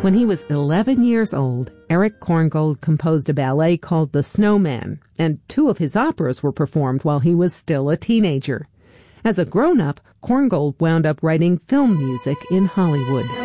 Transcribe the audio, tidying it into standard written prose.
When he was 11 years old, Eric Korngold composed a ballet called The Snowman, and 2 of his operas were performed while he was still a teenager. As a grown-up, Korngold wound up writing film music in Hollywood.